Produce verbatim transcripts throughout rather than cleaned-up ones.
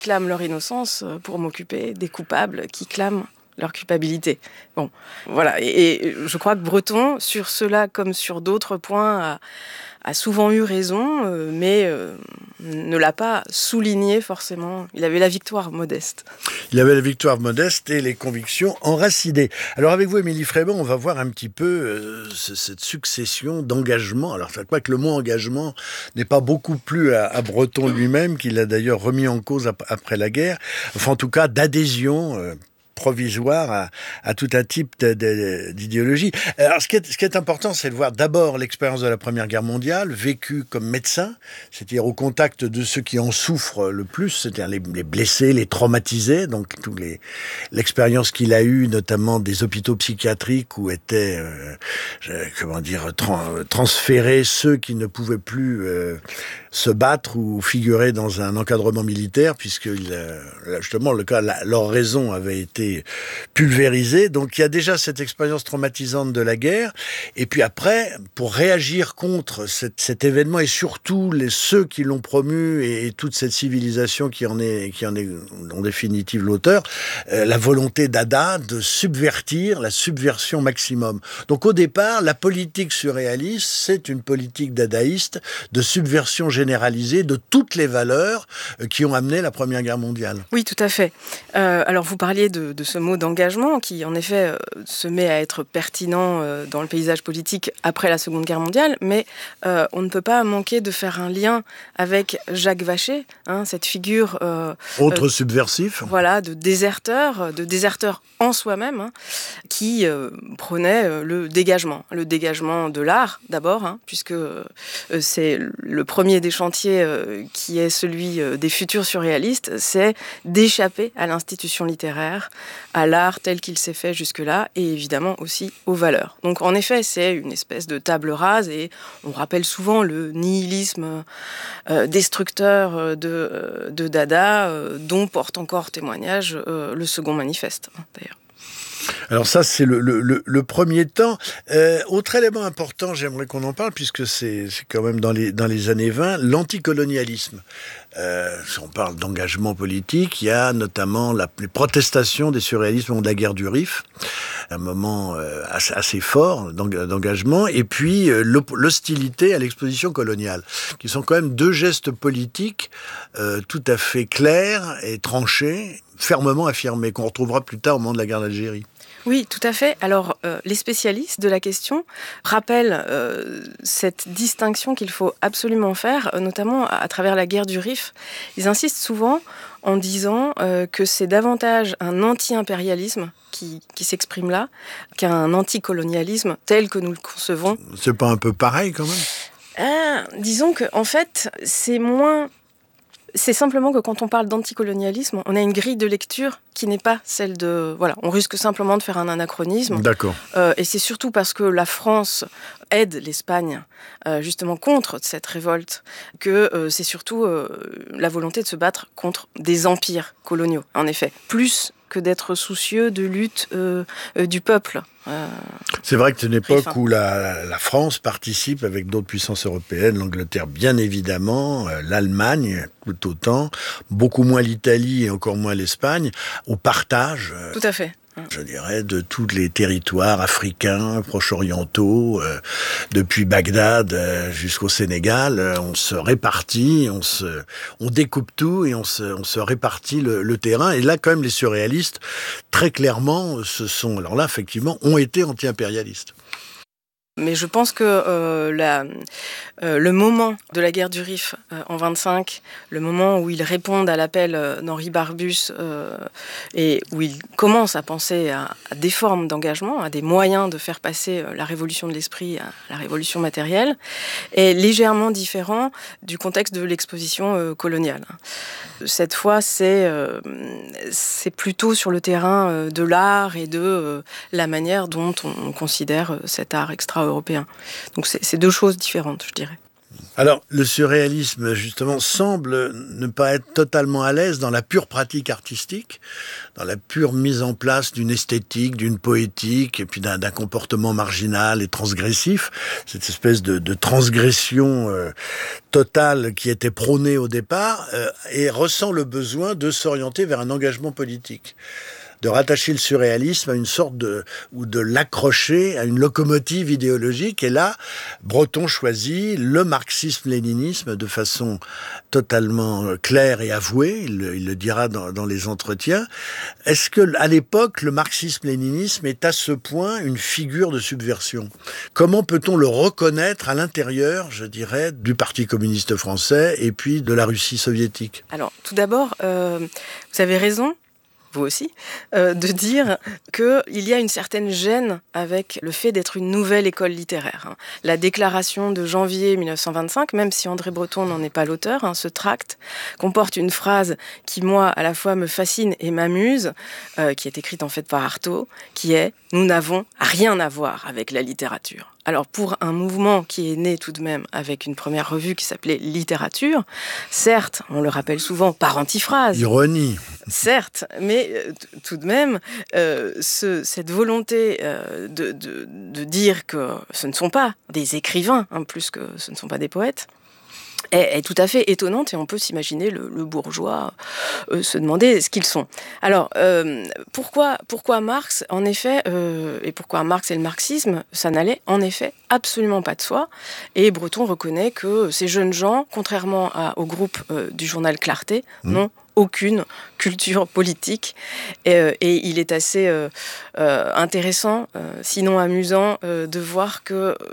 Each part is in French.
clament leur innocence pour m'occuper des coupables qui clament leur culpabilité. Bon, voilà. Et, et je crois que Breton, sur cela comme sur d'autres points, a, a souvent eu raison, euh, mais euh, ne l'a pas souligné forcément. Il avait la victoire modeste. Il avait la victoire modeste et les convictions enracinées. Alors avec vous, Émilie Frémaux, on va voir un petit peu euh, cette succession d'engagements. Alors je crois que le mot engagement n'est pas beaucoup plu à, à Breton lui-même, qu'il a d'ailleurs remis en cause ap- après la guerre. Enfin en tout cas d'adhésion euh, provisoire à, à tout un type de, de, d'idéologie. Alors, ce qui est, ce qui est important, c'est de voir d'abord l'expérience de la Première Guerre mondiale, vécue comme médecin, c'est-à-dire au contact de ceux qui en souffrent le plus, c'est-à-dire les, les blessés, les traumatisés, donc tous les, l'expérience qu'il a eue, notamment des hôpitaux psychiatriques où étaient, euh, comment dire, tra- transférés ceux qui ne pouvaient plus euh, se battre ou figurer dans un encadrement militaire, puisque euh, justement, le cas, la, leur raison avait été pulvérisée. Donc il y a déjà cette expérience traumatisante de la guerre. Et puis après, pour réagir contre cette, cet événement et surtout les, ceux qui l'ont promu et, et toute cette civilisation qui en est, qui en est en définitive l'auteur, euh, la volonté d'Adda de subvertir la subversion maximum. Donc au départ, la politique surréaliste, c'est une politique dadaïste de subversion généralisée de toutes les valeurs qui ont amené la Première Guerre mondiale. Oui, tout à fait. Euh, alors vous parliez de, de ce mot d'engagement qui, en effet, euh, se met à être pertinent euh, dans le paysage politique après la Seconde Guerre mondiale, mais euh, on ne peut pas manquer de faire un lien avec Jacques Vacher, hein, cette figure... Euh, Autre euh, subversif. Voilà, de déserteur, de déserteur en soi-même, hein, qui euh, prônait euh, le dégagement. Le dégagement de l'art, d'abord, hein, puisque euh, c'est le premier des chantiers euh, qui est celui euh, des futurs surréalistes, c'est d'échapper à l'institution littéraire, à l'art tel qu'il s'est fait jusque-là, et évidemment aussi aux valeurs. Donc en effet, c'est une espèce de table rase, et on rappelle souvent le nihilisme euh, destructeur de, euh, de Dada, euh, dont porte encore témoignage euh, le second manifeste, d'ailleurs. Alors ça, c'est le, le, le, le premier temps. Euh, autre élément important, j'aimerais qu'on en parle, puisque c'est, c'est quand même dans les, dans les années vingt, l'anticolonialisme. Euh, si on parle d'engagement politique, il y a notamment la, les protestations des surréalistes au moment de la guerre du Rif, un moment euh, assez, assez fort d'engagement, et puis euh, l'hostilité à l'exposition coloniale, qui sont quand même deux gestes politiques euh, tout à fait clairs et tranchés, fermement affirmés, qu'on retrouvera plus tard au moment de la guerre d'Algérie. Oui, tout à fait. Alors, euh, les spécialistes de la question rappellent euh, cette distinction qu'il faut absolument faire, euh, notamment à, à travers la guerre du Rif. Ils insistent souvent en disant euh, que c'est davantage un anti-impérialisme qui, qui s'exprime là qu'un anticolonialisme tel que nous le concevons. C'est pas un peu pareil quand même ? Ah, disons que, en fait, c'est moins... C'est simplement que quand on parle d'anticolonialisme, on a une grille de lecture qui n'est pas celle de... Voilà, on risque simplement de faire un anachronisme. D'accord. Euh, et c'est surtout parce que la France aide l'Espagne euh, justement contre cette révolte que euh, c'est surtout euh, la volonté de se battre contre des empires coloniaux, en effet. Plus que d'être soucieux de lutte euh, euh, du peuple. Euh, C'est vrai que c'est une époque où la, la France participe avec d'autres puissances européennes, l'Angleterre bien évidemment, euh, l'Allemagne tout autant, beaucoup moins l'Italie et encore moins l'Espagne, au partage. Euh, tout à fait. Je dirais, de tous les territoires africains, proche-orientaux, euh, depuis Bagdad euh, jusqu'au Sénégal, euh, on se répartit, on se, on découpe tout et on se, on se répartit le, le terrain. Et là, quand même, les surréalistes, très clairement, se sont, alors là, effectivement, ont été anti-impérialistes. Mais je pense que euh, la, euh, le moment de la guerre du Rif euh, en vingt-cinq, le moment où ils répondent à l'appel euh, d'Henri Barbusse euh, et où ils commencent à penser à, à des formes d'engagement, à des moyens de faire passer euh, la révolution de l'esprit à la révolution matérielle, est légèrement différent du contexte de l'exposition euh, coloniale. Cette fois, c'est, euh, c'est plutôt sur le terrain euh, de l'art et de euh, la manière dont on considère euh, cet art extra-européen. Donc c'est, c'est deux choses différentes, je dirais. Alors, le surréalisme, justement, semble ne pas être totalement à l'aise dans la pure pratique artistique, dans la pure mise en place d'une esthétique, d'une poétique, et puis d'un, d'un comportement marginal et transgressif. Cette espèce de, de transgression euh, totale qui était prônée au départ, euh, et ressent le besoin de s'orienter vers un engagement politique, de rattacher le surréalisme à une sorte de, ou de l'accrocher à une locomotive idéologique. Et là, Breton choisit le marxisme-léninisme de façon totalement claire et avouée. Il, il le dira dans, dans les entretiens. Est-ce que, à l'époque, le marxisme-léninisme est à ce point une figure de subversion? Comment peut-on le reconnaître à l'intérieur, je dirais, du Parti communiste français et puis de la Russie soviétique? Alors, tout d'abord, euh, vous avez raison, vous aussi, euh, de dire qu'il y a une certaine gêne avec le fait d'être une nouvelle école littéraire. Hein. La déclaration de janvier mille neuf cent vingt-cinq, même si André Breton n'en est pas l'auteur, hein, ce tract comporte une phrase qui, moi, à la fois me fascine et m'amuse, euh, qui est écrite en fait par Artaud, qui est « Nous n'avons rien à voir avec la littérature ». Alors, pour un mouvement qui est né tout de même avec une première revue qui s'appelait Littérature, certes, on le rappelle souvent par antiphrase. Ironie. Certes, mais euh, t- tout de même, euh, ce, cette volonté euh, de, de, de dire que ce ne sont pas des écrivains, hein, plus que ce ne sont pas des poètes, est, est tout à fait étonnante, et on peut s'imaginer le, le bourgeois euh, se demander ce qu'ils sont. Alors, euh, pourquoi, pourquoi Marx, en effet, euh, et pourquoi Marx et le marxisme, ça n'allait en effet absolument pas de soi, et Breton reconnaît que ces jeunes gens, contrairement à, au groupe euh, du journal Clarté, mmh. n'ont aucune culture politique, et, euh, et il est assez euh, euh, intéressant, euh, sinon amusant, euh, de voir que euh,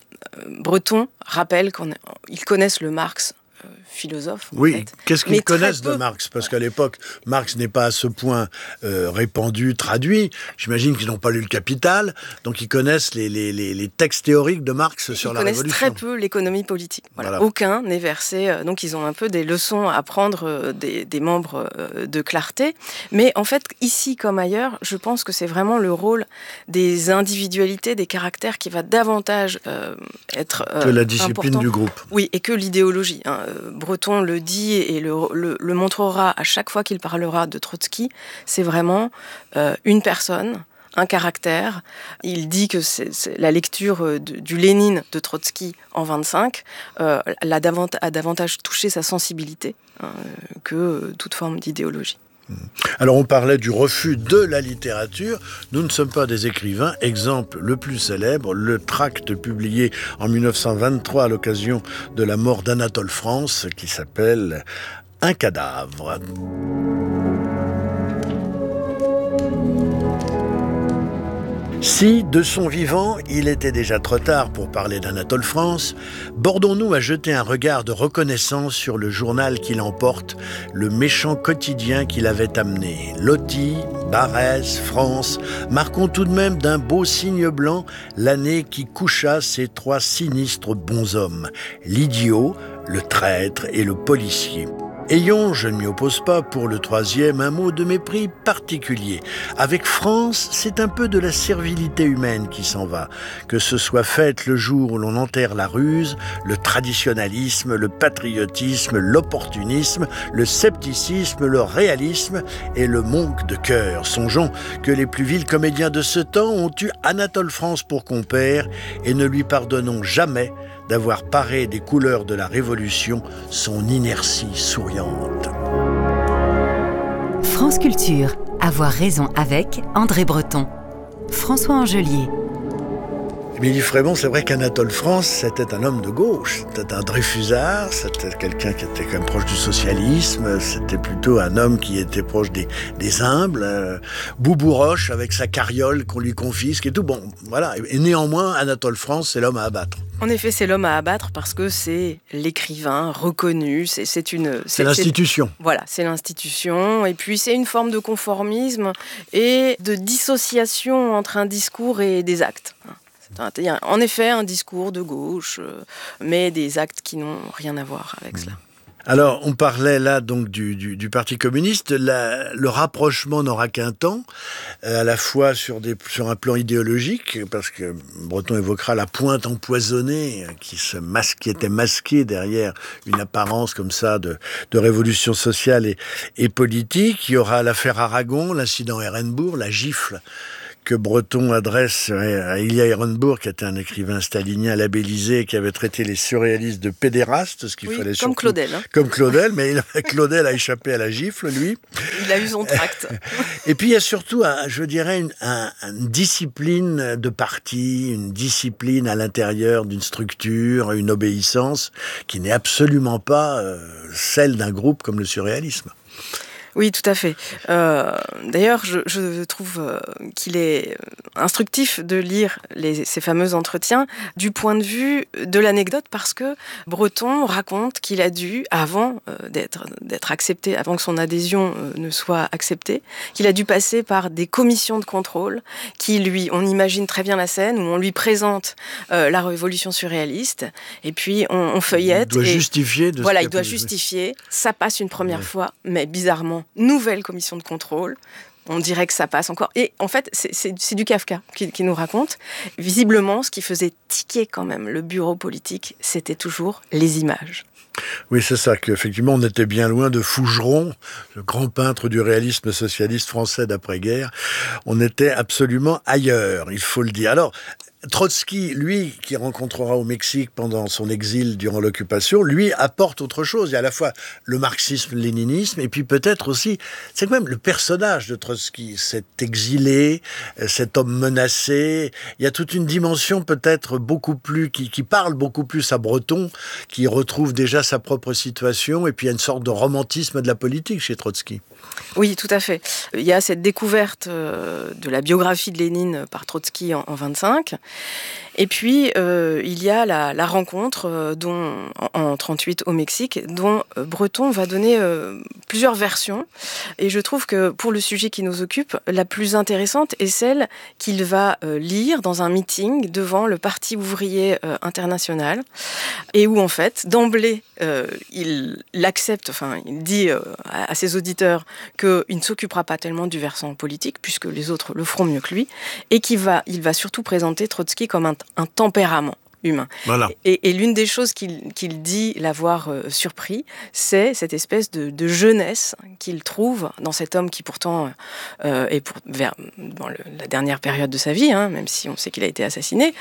Breton rappelle qu'ils connaissent le Marx euh, philosophe. Oui, en fait, qu'est-ce qu'ils connaissent de Marx? Parce qu'à l'époque, Marx n'est pas à ce point euh, répandu, traduit. J'imagine qu'ils n'ont pas lu le Capital, donc ils connaissent les, les, les, les textes théoriques de Marx sur ils la Révolution. Ils connaissent très peu l'économie politique. Voilà. Voilà. Aucun n'est versé, euh, donc ils ont un peu des leçons à prendre euh, des, des membres euh, de Clarté. Mais en fait, ici comme ailleurs, je pense que c'est vraiment le rôle des individualités, des caractères qui va davantage euh, être euh, que la discipline important. Du groupe. Oui, et que l'idéologie. Hein. Breton le dit et le, le, le montrera à chaque fois qu'il parlera de Trotsky. C'est vraiment euh, une personne, un caractère. Il dit que c'est, c'est la lecture de, du Lénine de Trotsky en vingt-cinq euh, l'a davant- a davantage touché sa sensibilité hein, que euh, toute forme d'idéologie. Alors on parlait du refus de la littérature. Nous ne sommes pas des écrivains. Exemple le plus célèbre, le tract publié en mille neuf cent vingt-trois à l'occasion de la mort d'Anatole France qui s'appelle « Un cadavre ». Si, de son vivant, il était déjà trop tard pour parler d'Anatole France, bordons-nous à jeter un regard de reconnaissance sur le journal qui l'emporte, le méchant quotidien qu'il avait amené. Loti, Barès, France, marquons tout de même d'un beau signe blanc l'année qui coucha ces trois sinistres bonshommes, l'idiot, le traître et le policier. Ayons, je ne m'y oppose pas, pour le troisième, un mot de mépris particulier. Avec France, c'est un peu de la servilité humaine qui s'en va. Que ce soit fait le jour où l'on enterre la ruse, le traditionnalisme, le patriotisme, l'opportunisme, le scepticisme, le réalisme et le manque de cœur. Songeons que les plus vils comédiens de ce temps ont eu Anatole France pour compère et ne lui pardonnons jamais d'avoir paré des couleurs de la Révolution son inertie souriante. France Culture, avoir raison avec André Breton. François Angelier. Émilie Frémont, c'est vrai qu'Anatole France, c'était un homme de gauche. C'était un Dreyfusard, c'était quelqu'un qui était quand même proche du socialisme, c'était plutôt un homme qui était proche des, des humbles. Euh, Boubou Roche, avec sa carriole qu'on lui confisque et tout. Bon, voilà. Et néanmoins, Anatole France, c'est l'homme à abattre. En effet, c'est l'homme à abattre parce que c'est l'écrivain reconnu, c'est, c'est une... C'est, c'est l'institution. C'est, voilà, c'est l'institution. Et puis, c'est une forme de conformisme et de dissociation entre un discours et des actes. Il y a en effet un discours de gauche, mais des actes qui n'ont rien à voir avec cela. Alors, on parlait là donc du, du, du Parti communiste. La, le rapprochement n'aura qu'un temps, euh, à la fois sur, des, sur un plan idéologique, parce que Breton évoquera la pointe empoisonnée qui, se masque, qui était masquée derrière une apparence comme ça de, de révolution sociale et, et politique. Il y aura l'affaire Aragon, l'incident Ehrenburg, la gifle que Breton adresse à Ilya Ehrenburg, qui était un écrivain stalinien labellisé, qui avait traité les surréalistes de pédérastes, ce qu'il oui, fallait comme surtout... Claudel. Hein. Comme Claudel, mais il, Claudel a échappé à la gifle, lui. Il a eu son tract. Et puis il y a surtout, un, je dirais, une, un, une discipline de parti, une discipline à l'intérieur d'une structure, une obéissance qui n'est absolument pas euh, celle d'un groupe comme le surréalisme. Oui, tout à fait. Euh, d'ailleurs, je, je trouve euh, qu'il est instructif de lire les, ces fameux entretiens du point de vue de l'anecdote, parce que Breton raconte qu'il a dû, avant euh, d'être, d'être accepté, avant que son adhésion euh, ne soit acceptée, qu'il a dû passer par des commissions de contrôle qui lui, on imagine très bien la scène où on lui présente euh, la révolution surréaliste, et puis on, on feuillette. Il doit et, justifier. De voilà, ce il doit fait. justifier. Ça passe une première Ouais. fois, mais bizarrement, nouvelle commission de contrôle. On dirait que ça passe encore. Et en fait, c'est, c'est, c'est du Kafka qui, qui nous raconte. Visiblement, ce qui faisait tiquer quand même le bureau politique, c'était toujours les images. Oui, c'est ça, qu'effectivement, on était bien loin de Fougeron, le grand peintre du réalisme socialiste français d'après-guerre. On était absolument ailleurs, il faut le dire. Alors, Trotsky, lui, qui rencontrera au Mexique pendant son exil durant l'occupation, lui apporte autre chose. Il y a à la fois le marxisme, le léninisme, et puis peut-être aussi, c'est quand même le personnage de Trotsky, cet exilé, cet homme menacé. Il y a toute une dimension peut-être beaucoup plus, qui, qui parle beaucoup plus à Breton, qui retrouve déjà sa propre situation, et puis il y a une sorte de romantisme de la politique chez Trotsky. Oui, tout à fait. Il y a cette découverte euh, de la biographie de Lénine par Trotsky en, en vingt-cinq. Et puis, euh, il y a la, la rencontre euh, dont, en, en trente-huit au Mexique, dont euh, Breton va donner euh, plusieurs versions. Et je trouve que pour le sujet qui nous occupe, la plus intéressante est celle qu'il va euh, lire dans un meeting devant le Parti ouvrier euh, international, et où en fait, d'emblée, euh, il l'accepte, enfin, il dit euh, à, à ses auditeurs qu'il ne s'occupera pas tellement du versant politique, puisque les autres le feront mieux que lui, et qu'il va, il va surtout présenter Trotsky comme un, un tempérament humain. Voilà. Et, et l'une des choses qu'il, qu'il dit l'avoir euh, surpris, c'est cette espèce de, de jeunesse qu'il trouve dans cet homme qui pourtant euh, est pour, vers dans le, la dernière période de sa vie, hein, même si on sait qu'il a été assassiné.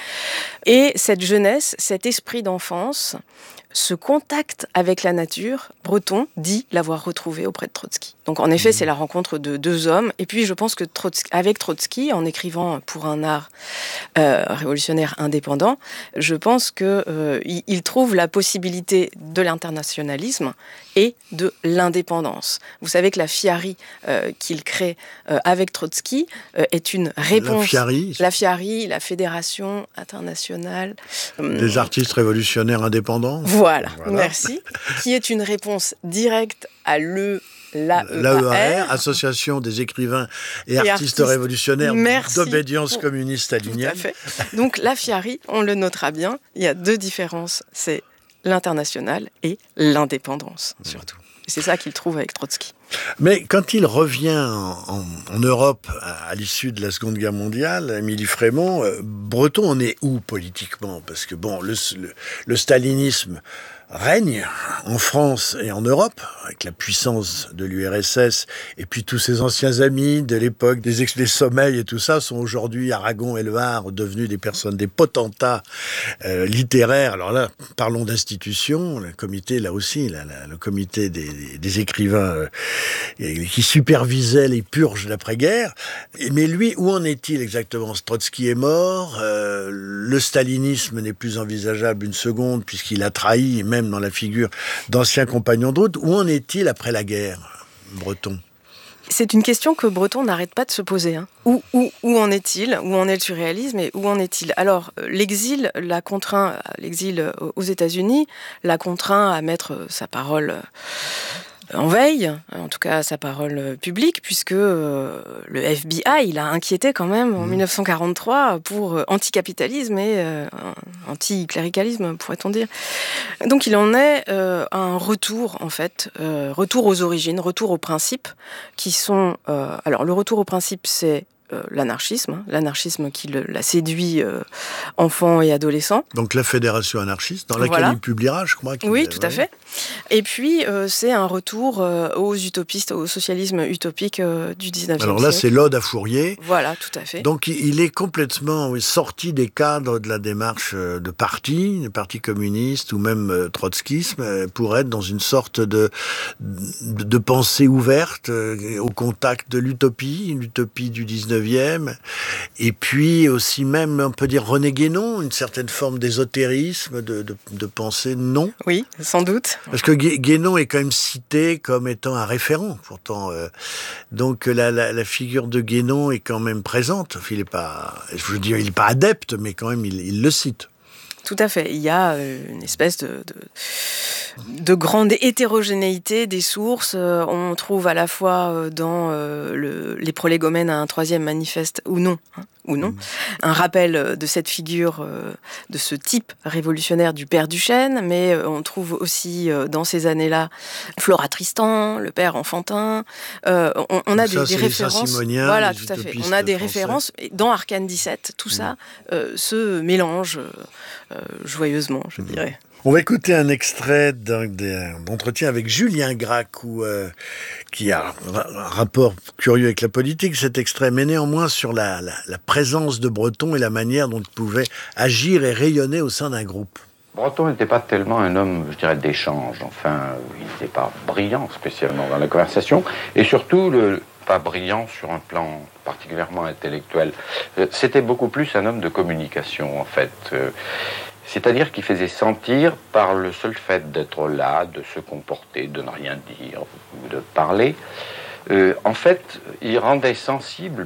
Et cette jeunesse, cet esprit d'enfance, ce contact avec la nature, Breton dit l'avoir retrouvé auprès de Trotsky. Donc en effet, c'est la rencontre de deux hommes. Et puis je pense que Trotsky, avec Trotsky, en écrivant pour un art euh, révolutionnaire indépendant, je pense qu'il euh, il trouve la possibilité de l'internationalisme et de l'indépendance. Vous savez que la FIARI euh, qu'il crée euh, avec Trotsky euh, est une réponse... La FIARI La FIARI, la Fédération internationale... Des euh, artistes révolutionnaires indépendants. Voilà, voilà, merci. Qui est une réponse directe à l'E... L'A E A R, L'A E A R, Association des écrivains et, et artistes, artistes révolutionnaires Merci d'obédience pour... communiste stalinienne. Tout à fait. Donc la FIARI, on le notera bien, il y a deux différences, c'est l'international et l'indépendance, surtout. Et c'est ça qu'il trouve avec Trotsky. Mais quand il revient en, en, en Europe à, à l'issue de la Seconde Guerre mondiale, Émilie Frémont, euh, Breton, on est où politiquement ? Parce que bon, le, le, le stalinisme règne en France et en Europe, avec la puissance de l'U R S S, et puis tous ses anciens amis de l'époque des, ex- des sommeils et tout ça, sont aujourd'hui, Aragon et Le Havre, devenus des personnes, des potentats euh, littéraires. Alors là, parlons d'institutions, le comité, là aussi, là, là, le comité des, des, des écrivains euh, qui supervisait les purges d'après-guerre. Mais lui, où en est-il exactement ? Trotsky est mort, euh, le stalinisme n'est plus envisageable une seconde, puisqu'il a trahi, même dans la figure d'anciens compagnons de route. Où en est-il après la guerre, Breton ? C'est une question que Breton n'arrête pas de se poser. Hein. Où, où, où en est-il ? Où en est le surréalisme et où en est-il ? Alors, l'exil l'a contraint, l'exil aux États-Unis l'a contraint à mettre sa parole en veille, en tout cas sa parole publique, puisque euh, le F B I il a inquiété quand même en mmh. dix-neuf cent quarante-trois pour anticapitalisme et euh, anticléricalisme, pourrait-on dire. Donc il en est euh, un retour, en fait, euh, retour aux origines, retour aux principes, qui sont... Euh, alors le retour aux principes, c'est Euh, l'anarchisme, hein, l'anarchisme qui le, l'a séduit euh, enfant et adolescent. Donc la fédération anarchiste, dans laquelle voilà. il publiera, je crois. Oui, tout à fait. Et puis, euh, c'est un retour euh, aux utopistes, au socialisme utopique euh, du dix-neuvième siècle. Alors là, c'est l'Ode à Fourier. Voilà, tout à fait. Donc il est complètement oui, sorti des cadres de la démarche de parti, du parti communiste ou même euh, trotskisme, euh, pour être dans une sorte de, de, de pensée ouverte, euh, au contact de l'utopie, l'utopie du dix-neuvième. Et puis aussi même, on peut dire René Guénon, une certaine forme d'ésotérisme, de, de, de pensée, non ? Oui, sans doute. Parce que Guénon est quand même cité comme étant un référent, pourtant. Euh, donc la, la, la figure de Guénon est quand même présente. Il est pas, je veux dire, il n'est pas adepte, mais quand même, il, il le cite. Tout à fait. Il y a une espèce de, de, de grande hétérogénéité des sources. On trouve à la fois dans le, les prolégomènes à un troisième manifeste ou non, hein, ou non, mmh. un rappel de cette figure, de ce type révolutionnaire du père Duchesne, mais on trouve aussi dans ces années-là Flora Tristan, le père Enfantin. Euh, on, on a ça, des, des références. Voilà, tout à fait. On a des français. références dans Arcane dix-sept. Tout mmh. ça euh, se mélange. Euh, joyeusement, je dirais. On va écouter un extrait d'un, d'un entretien avec Julien Gracq, où, euh, qui a un rapport curieux avec la politique, cet extrait, mais néanmoins sur la, la, la présence de Breton et la manière dont il pouvait agir et rayonner au sein d'un groupe. Breton n'était pas tellement un homme, je dirais, d'échange. Enfin, il n'était pas brillant spécialement dans la conversation, et surtout le, pas brillant sur un plan particulièrement intellectuel. C'était beaucoup plus un homme de communication, en fait. C'est-à-dire qu'il faisait sentir, par le seul fait d'être là, de se comporter, de ne rien dire, ou de parler, euh, en fait, il rendait sensible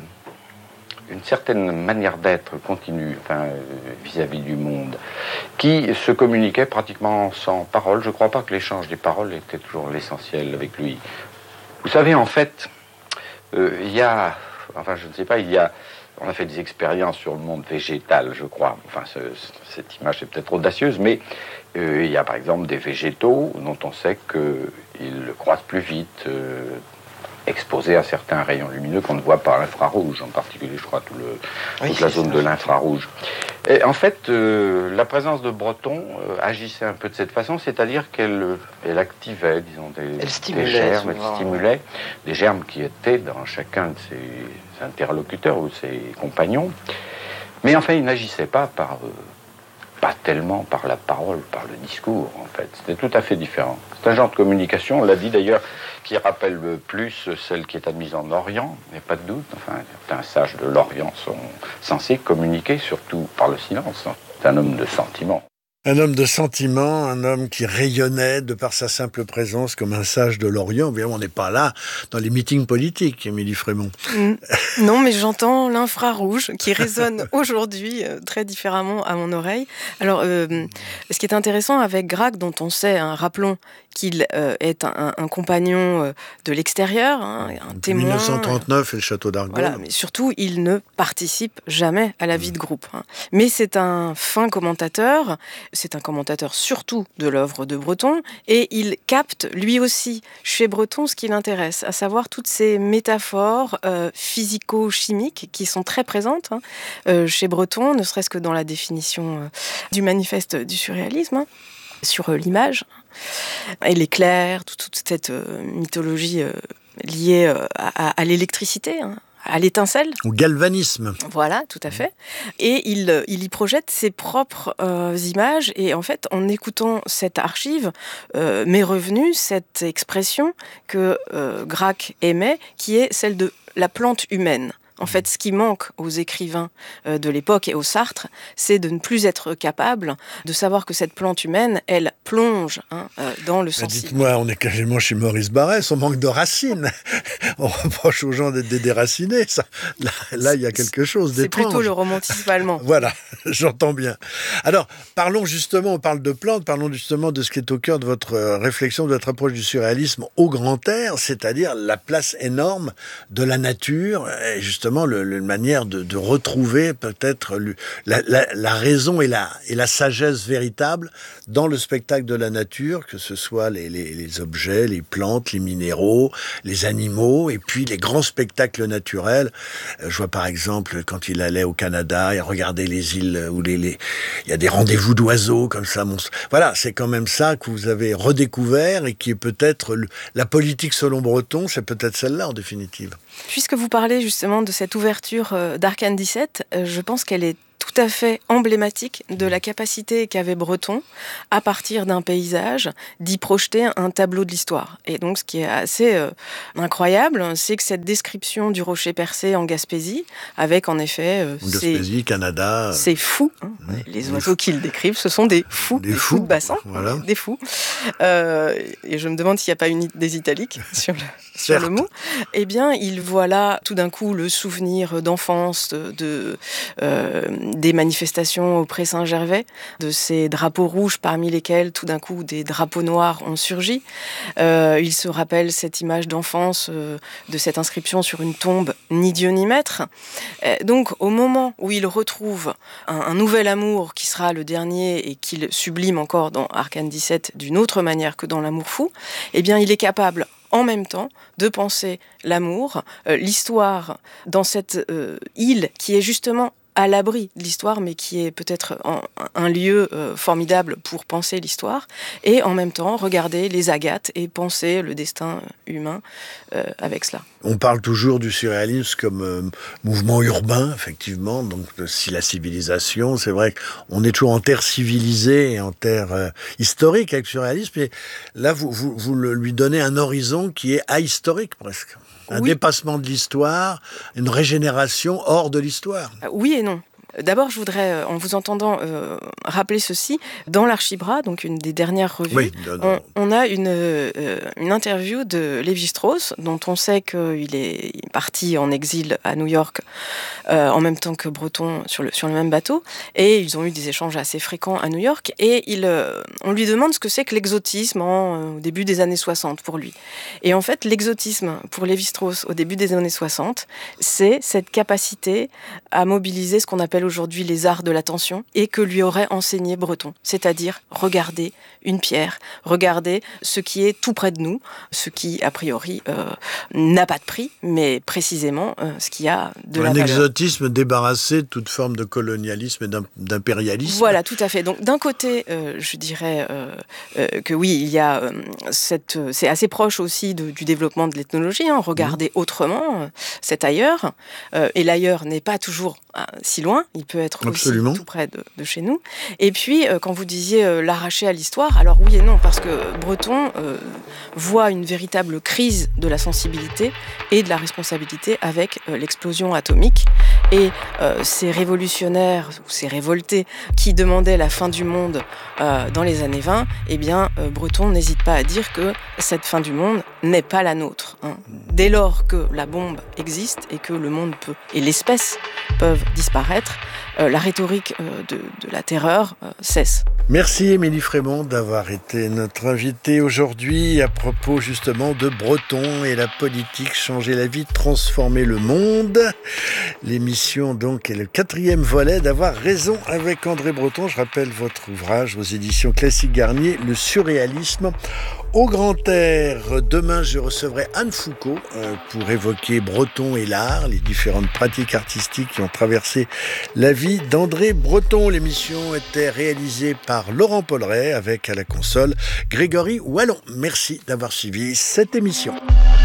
une certaine manière d'être continue, enfin, euh, vis-à-vis du monde, qui se communiquait pratiquement sans parole. Je ne crois pas que l'échange des paroles était toujours l'essentiel avec lui. Vous savez, en fait, euh, il y a, enfin, je ne sais pas, il y a, on a fait des expériences sur le monde végétal, je crois. Enfin, ce, cette image est peut-être audacieuse, mais euh, il y a par exemple des végétaux dont on sait qu'ils croissent plus vite, euh, exposés à certains rayons lumineux qu'on ne voit pas à l'infrarouge, en particulier, je crois, tout le, oui, toute la zone de l'infrarouge. Et en fait, euh, la présence de Breton euh, agissait un peu de cette façon, c'est-à-dire qu'elle elle activait, disons, des, des germes, elle stimulait des germes qui étaient dans chacun de ses interlocuteurs ou ses compagnons. Mais enfin, il n'agissait pas par... Euh, pas tellement par la parole, par le discours, en fait. C'était tout à fait différent. C'est un genre de communication, on l'a dit d'ailleurs, qui rappelle plus celle qui est admise en Orient, il n'y a pas de doute. Enfin, certains sages de l'Orient sont censés communiquer, surtout par le silence. C'est un homme de sentiment. Un homme de sentiment, un homme qui rayonnait de par sa simple présence comme un sage de l'Orient. Bien, on n'est pas là dans les meetings politiques, Émilie Frémont. Mmh. Non, mais j'entends l'infrarouge qui résonne aujourd'hui euh, très différemment à mon oreille. Alors, euh, ce qui est intéressant avec Gracq, dont on sait, hein, rappelons qu'il euh, est un, un compagnon euh, de l'extérieur, hein, un témoin. dix-neuf cent trente-neuf et le château d'Argol. Voilà, mais surtout, il ne participe jamais à la vie de groupe. Hein. Mais c'est un fin commentateur. C'est un commentateur surtout de l'œuvre de Breton, et il capte lui aussi chez Breton ce qui l'intéresse, à savoir toutes ces métaphores euh, physico-chimiques qui sont très présentes hein, euh, chez Breton, ne serait-ce que dans la définition euh, du manifeste du surréalisme, hein, sur euh, l'image, et l'éclair, toute, toute cette euh, mythologie euh, liée euh, à, à l'électricité, hein, à l'étincelle. Au galvanisme. Voilà, tout à fait. Et il, il y projette ses propres euh, images. Et en fait, en écoutant cette archive, euh, m'est revenue cette expression que euh, Gracq aimait, qui est celle de la plante humaine. En fait, ce qui manque aux écrivains euh, de l'époque et aux Sartre, c'est de ne plus être capable de savoir que cette plante humaine, elle plonge hein, euh, dans le sensible. Dites-moi, on est quasiment chez Maurice Barrès, on manque de racines. On reproche aux gens d'être des déracinés. Ça. Là, là, il y a quelque chose d'étrange. C'est plutôt le romantisme allemand. Voilà, j'entends bien. Alors, parlons justement, on parle de plantes, parlons justement de ce qui est au cœur de votre réflexion, de votre approche du surréalisme au grand air, c'est-à-dire la place énorme de la nature, et justement le, le manière de, de retrouver peut-être le, la, la, la raison et la, et la sagesse véritable dans le spectacle de la nature, que ce soit les, les, les objets, les plantes, les minéraux, les animaux, et puis les grands spectacles naturels. Je vois par exemple quand il allait au Canada et regardait les îles où les, les, il y a des rendez-vous d'oiseaux comme ça. Monstre. Voilà, c'est quand même ça que vous avez redécouvert et qui est peut-être le, la politique selon Breton, c'est peut-être celle-là en définitive. Puisque vous parlez justement de cette ouverture d'Arcane dix-sept, je pense qu'elle est tout à fait emblématique de la capacité qu'avait Breton, à partir d'un paysage, d'y projeter un tableau de l'histoire. Et donc, ce qui est assez euh, incroyable, c'est que cette description du rocher percé en Gaspésie, avec en effet... Euh, Gaspésie, ces, Canada... C'est fou. Hein. Mmh. Les oiseaux qu'ils décrivent, ce sont des fous, des, des fous, fous de bassin, voilà. Des fous. Euh, et je me demande s'il n'y a pas une des italiques sur le, sur le mot. Eh bien, il voit là, tout d'un coup, le souvenir d'enfance, de... de euh, des manifestations au Pré-Saint-Gervais, de ces drapeaux rouges parmi lesquels tout d'un coup des drapeaux noirs ont surgi. Euh, il se rappelle cette image d'enfance euh, de cette inscription sur une tombe « Ni Dieu ni maître ». Euh, donc au moment où il retrouve un, un nouvel amour qui sera le dernier et qu'il sublime encore dans Arcane dix-sept d'une autre manière que dans L'amour fou, eh bien il est capable en même temps de penser l'amour, euh, l'histoire dans cette euh, île qui est justement à l'abri de l'histoire, mais qui est peut-être un, un lieu euh, formidable pour penser l'histoire, et en même temps regarder les agates et penser le destin humain euh, avec cela. On parle toujours du surréalisme comme euh, mouvement urbain, effectivement, donc si la civilisation, c'est vrai qu'on est toujours en terre civilisée et en terre euh, historique avec le surréalisme, et là vous, vous, vous lui donnez un horizon qui est ahistorique presque. Un oui. dépassement de l'histoire, une régénération hors de l'histoire. Oui et non. D'abord, je voudrais, en vous entendant, euh, rappeler ceci. Dans l'Archibras, donc une des dernières revues, oui, non, non. On, on a une, euh, une interview de Lévi-Strauss, dont on sait qu'il est parti en exil à New York, euh, en même temps que Breton sur le, sur le même bateau. Et ils ont eu des échanges assez fréquents à New York. Et il, euh, on lui demande ce que c'est que l'exotisme en, au début des années soixante pour lui. Et en fait, l'exotisme pour Lévi-Strauss au début des années soixante, c'est cette capacité à mobiliser ce qu'on appelle aujourd'hui les arts de l'attention et que lui aurait enseigné Breton, c'est-à-dire regarder une pierre, regarder ce qui est tout près de nous, ce qui a priori euh, n'a pas de prix, mais précisément euh, ce qui a de la valeur. Un exotisme débarrassé de toute forme de colonialisme et d'impérialisme. Voilà, tout à fait. Donc d'un côté, euh, je dirais euh, euh, que oui, il y a euh, cette, c'est assez proche aussi de, du développement de l'ethnologie, hein, regarder mmh. autrement euh, cet ailleurs, euh, et l'ailleurs n'est pas toujours euh, si loin. Il peut être Absolument. aussi tout près de, de chez nous. Et puis, euh, quand vous disiez euh, l'arracher à l'histoire, alors oui et non, parce que Breton euh, voit une véritable crise de la sensibilité et de la responsabilité avec euh, l'explosion atomique. Et euh, ces révolutionnaires, ou ces révoltés qui demandaient la fin du monde euh, dans les années vingt, eh bien, euh, Breton n'hésite pas à dire que cette fin du monde n'est pas la nôtre. Hein. Dès lors que la bombe existe et que le monde peut, et l'espèce peuvent disparaître, Euh, la rhétorique euh, de, de la terreur euh, cesse. Merci Émilie Frémont d'avoir été notre invitée aujourd'hui à propos justement de Breton et la politique, changer la vie, transformer le monde. L'émission donc est le quatrième volet d'Avoir raison avec André Breton. Je rappelle votre ouvrage aux éditions Classique Garnier, Le surréalisme au grand air. Demain, je recevrai Anne Foucault euh, pour évoquer Breton et l'art, les différentes pratiques artistiques qui ont traversé la vie d'André Breton. L'émission était réalisée par Laurent Polleret avec à la console Grégory Wallon. Merci d'avoir suivi cette émission.